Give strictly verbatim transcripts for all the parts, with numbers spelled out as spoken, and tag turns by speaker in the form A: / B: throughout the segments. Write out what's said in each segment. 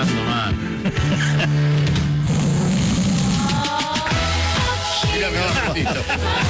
A: pasando mal. Mira, me va Albertito.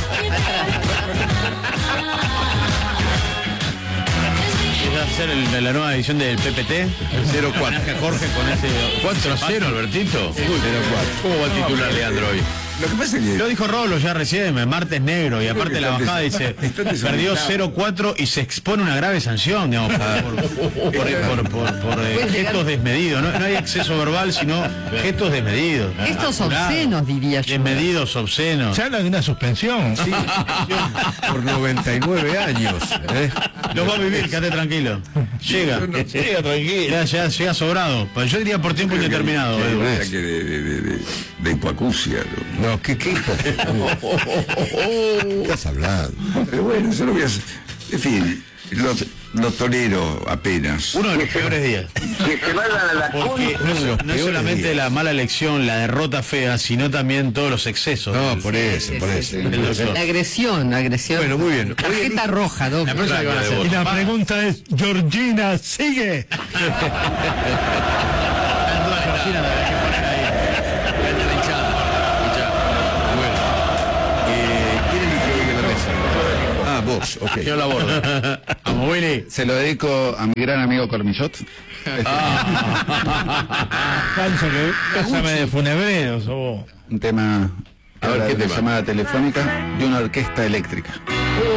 A: Va a ser el, la nueva edición del P P T, el cero cuatro. Jorge con ese cuatro cero, Albertito. cero cuatro. ¿Cómo va a titular Leandro hoy?
B: Lo que pasa es que...
A: Lo dijo Rolo ya recién, el martes negro, y aparte la bajada dice, perdió cero cuatro y se expone una grave sanción, digamos, por, por, por, por, por eh, gestos desmedidos. No, no hay exceso verbal, sino gestos desmedidos.
C: Gestos obscenos, diría yo.
A: Desmedidos, obscenos.
D: Se habla de una suspensión.
A: Sí,
B: por noventa y nueve años. ¿eh?
A: Los va a vivir, quédate tranquilo. Llega.
D: Llega tranquilo.
A: Llega, llega, llega sobrado. Pues yo diría por tiempo indeterminado.
B: Que,
A: Edu.
B: que, que de, de, de, de, de hipoacusia, ¿no?
E: No, ¿qué, qué ¿Qué estás hablando?
B: Pero bueno, eso lo voy a hacer. En fin, lo, lo tolero apenas.
A: Uno de los peores días.
F: Que se vayan a la
A: Porque no,
B: Uno de los
A: no es
B: peores
A: solamente
B: días.
A: la mala elección, la derrota fea, sino también todos los excesos.
E: No, por eso,
C: Sí,
E: por
C: sí,
E: eso.
C: sí.
A: El doctor.
C: La agresión, la agresión.
B: Bueno, muy bien.
C: Tarjeta roja, Doc.
A: La próxima que van a hacer.
D: Y la pregunta es, Georgina, ¿sigue?
A: Georgina la hay que poner ahí. Vete la hinchada. Hinchada.
B: Bueno. Eh, ¿Quién eligió hoy en la mesa? Ah, vos, ok.
A: Yo la abordo. Vamos, Willy.
G: Se lo dedico a mi gran amigo Cormillot.
D: Canso que pásame de funebreros o vos.
G: Un tema,
B: A ver,
G: habla
B: ¿qué
G: de una
B: tema?
G: llamada telefónica de una orquesta eléctrica.